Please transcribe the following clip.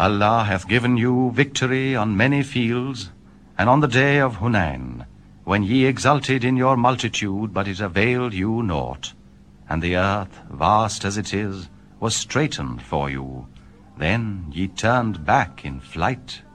Allah hath given you victory on many fields, and on the day of Hunain, when ye exulted in your multitude, but it availed you naught, and the earth, vast as it is, was straitened for you. Then ye turned back in flight.